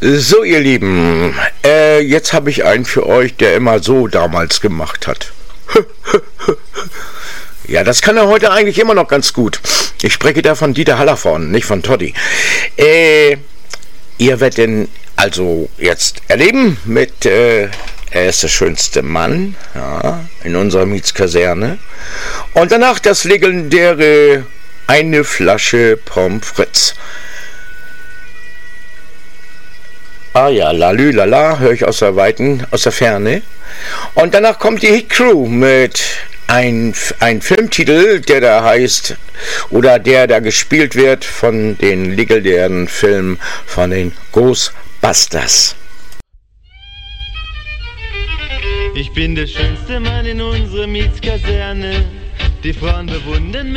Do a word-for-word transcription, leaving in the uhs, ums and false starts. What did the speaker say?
So, ihr Lieben, äh, jetzt habe ich einen für euch, der immer so damals gemacht hat. Ja, das kann er heute eigentlich immer noch ganz gut. Ich spreche da von Dieter Hallervorden, nicht von Toddy. Äh, ihr werdet ihn also jetzt erleben mit, äh, er ist der schönste Mann, ja, in unserer Mietskaserne. Und danach das legendäre Eine Flasche Pommes frites. Ah ja, lalü, lala, höre ich aus der Weiten, aus der Ferne. Und danach kommt die Hit Crew mit ein, ein Filmtitel, der da heißt, oder der da gespielt wird von den legendären Filmen von den Ghostbusters. Ich bin der schönste Mann in unserer Mietskaserne. Die Frauen bewundern mich.